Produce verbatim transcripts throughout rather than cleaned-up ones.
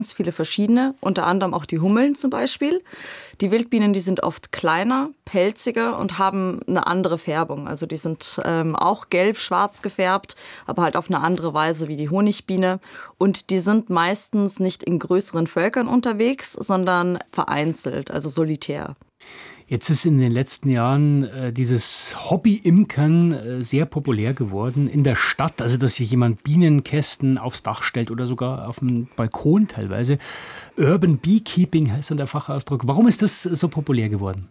viele verschiedene, unter anderem auch die Hummeln zum Beispiel. Die Wildbienen, die sind oft kleiner, pelziger und haben eine andere Färbung. Also die sind ähm, auch gelb-schwarz gefärbt, aber halt auf eine andere Weise wie die Honigbiene. Und die sind meistens nicht in größeren Völkern unterwegs, sondern vereinzelt, also solitär. Jetzt ist in den letzten Jahren äh, dieses Hobby-Imkern äh, sehr populär geworden in der Stadt. Also, dass sich jemand Bienenkästen aufs Dach stellt oder sogar auf dem Balkon teilweise. Urban Beekeeping heißt dann der Fachausdruck. Warum ist das so populär geworden?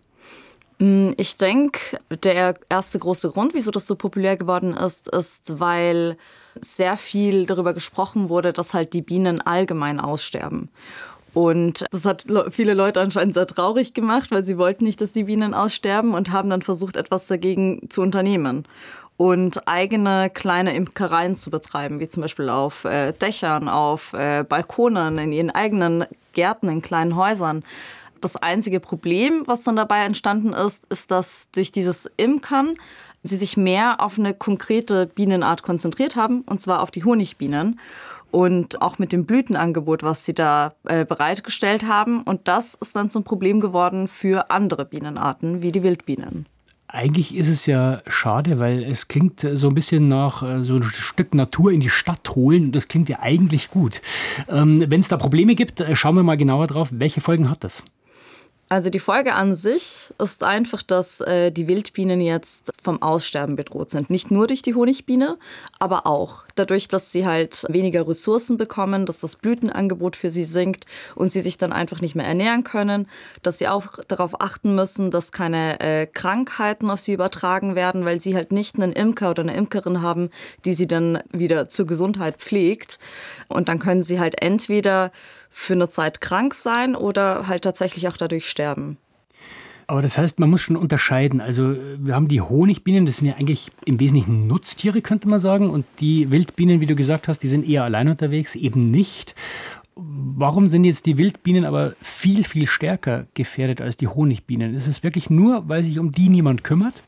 Ich denke, der erste große Grund, wieso das so populär geworden ist, ist, weil sehr viel darüber gesprochen wurde, dass halt die Bienen allgemein aussterben. Und das hat viele Leute anscheinend sehr traurig gemacht, weil sie wollten nicht, dass die Bienen aussterben und haben dann versucht, etwas dagegen zu unternehmen und eigene kleine Imkereien zu betreiben, wie zum Beispiel auf äh, Dächern, auf äh, Balkonen, in ihren eigenen Gärten, in kleinen Häusern. Das einzige Problem, was dann dabei entstanden ist, ist, dass durch dieses Imkern sie sich mehr auf eine konkrete Bienenart konzentriert haben, und zwar auf die Honigbienen. Und auch mit dem Blütenangebot, was sie da äh, bereitgestellt haben. Und das ist dann zum Problem geworden für andere Bienenarten, wie die Wildbienen. Eigentlich ist es ja schade, weil es klingt so ein bisschen nach äh, so ein Stück Natur in die Stadt holen. Das klingt ja eigentlich gut. Ähm, wenn es da Probleme gibt, schauen wir mal genauer drauf. Welche Folgen hat das? Also die Folge an sich ist einfach, dass äh, die Wildbienen jetzt vom Aussterben bedroht sind. Nicht nur durch die Honigbiene, aber auch dadurch, dass sie halt weniger Ressourcen bekommen, dass das Blütenangebot für sie sinkt und sie sich dann einfach nicht mehr ernähren können, dass sie auch darauf achten müssen, dass keine äh, Krankheiten auf sie übertragen werden, weil sie halt nicht einen Imker oder eine Imkerin haben, die sie dann wieder zur Gesundheit pflegt. Und dann können sie halt entweder für eine Zeit krank sein oder halt tatsächlich auch dadurch sterben. Aber das heißt, man muss schon unterscheiden. Also wir haben die Honigbienen, das sind ja eigentlich im Wesentlichen Nutztiere, könnte man sagen. Und die Wildbienen, wie du gesagt hast, die sind eher allein unterwegs, eben nicht. Warum sind jetzt die Wildbienen aber viel, viel stärker gefährdet als die Honigbienen? Ist es wirklich nur, weil sich um die niemand kümmert?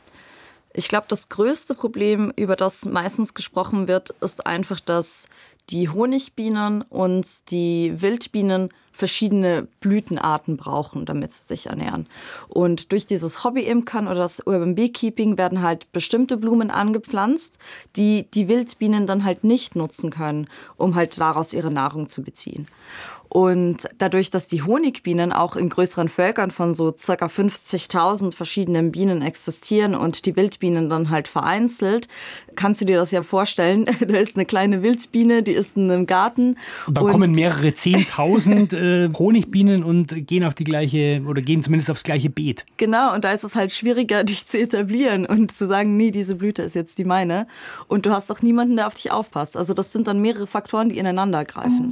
Ich glaube, das größte Problem, über das meistens gesprochen wird, ist einfach, dass die Honigbienen und die Wildbienen verschiedene Blütenarten brauchen, damit sie sich ernähren. Und durch dieses Hobby-Imkern oder das Urban Beekeeping werden halt bestimmte Blumen angepflanzt, die die Wildbienen dann halt nicht nutzen können, um halt daraus ihre Nahrung zu beziehen. Und dadurch, dass die Honigbienen auch in größeren Völkern von so ca. fünfzigtausend verschiedenen Bienen existieren und die Wildbienen dann halt vereinzelt, kannst du dir das ja vorstellen, da ist eine kleine Wildbiene, die ist in einem Garten. Und da kommen mehrere zehntausend äh, Honigbienen und gehen auf die gleiche, oder gehen zumindest aufs gleiche Beet. Genau, und da ist es halt schwieriger, dich zu etablieren und zu sagen, nee, diese Blüte ist jetzt die meine. Und du hast auch niemanden, der auf dich aufpasst. Also das sind dann mehrere Faktoren, die ineinander greifen.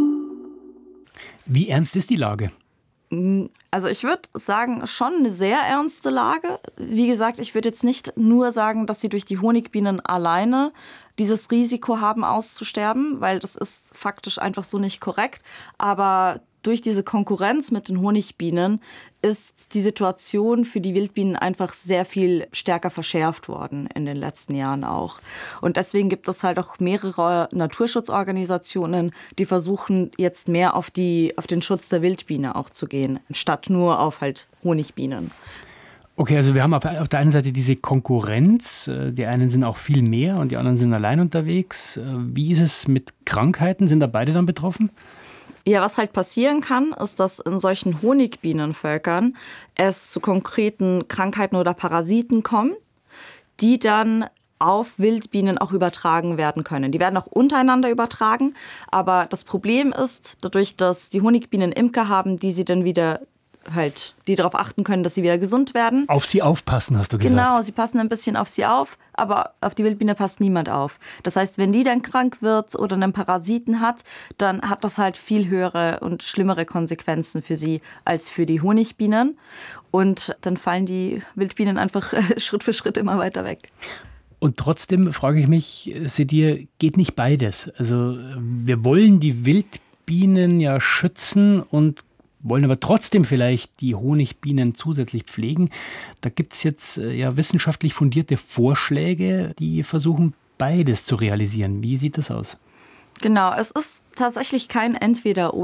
Wie ernst ist die Lage? Also ich würde sagen, schon eine sehr ernste Lage. Wie gesagt, ich würde jetzt nicht nur sagen, dass sie durch die Honigbienen alleine dieses Risiko haben, auszusterben, weil das ist faktisch einfach so nicht korrekt. Aber durch diese Konkurrenz mit den Honigbienen ist die Situation für die Wildbienen einfach sehr viel stärker verschärft worden in den letzten Jahren auch. Und deswegen gibt es halt auch mehrere Naturschutzorganisationen, die versuchen jetzt mehr auf die, auf den Schutz der Wildbiene auch zu gehen, statt nur auf halt Honigbienen. Okay, also wir haben auf, auf der einen Seite diese Konkurrenz. Die einen sind auch viel mehr und die anderen sind allein unterwegs. Wie ist es mit Krankheiten? Sind da beide dann betroffen? Ja, was halt passieren kann, ist, dass in solchen Honigbienenvölkern es zu konkreten Krankheiten oder Parasiten kommt, die dann auf Wildbienen auch übertragen werden können. Die werden auch untereinander übertragen, aber das Problem ist, dadurch, dass die Honigbienen Imker haben, die sie dann wieder halt, die darauf achten können, dass sie wieder gesund werden. Auf sie aufpassen, hast du gesagt. Genau, sie passen ein bisschen auf sie auf, aber auf die Wildbiene passt niemand auf. Das heißt, wenn die dann krank wird oder einen Parasiten hat, dann hat das halt viel höhere und schlimmere Konsequenzen für sie als für die Honigbienen. Und dann fallen die Wildbienen einfach Schritt für Schritt immer weiter weg. Und trotzdem frage ich mich, Sedir, geht nicht beides? Also wir wollen die Wildbienen ja schützen und wollen aber trotzdem vielleicht die Honigbienen zusätzlich pflegen. Da gibt es jetzt ja wissenschaftlich fundierte Vorschläge, die versuchen, beides zu realisieren. Wie sieht das aus? Genau, es ist tatsächlich kein Entweder-Oder.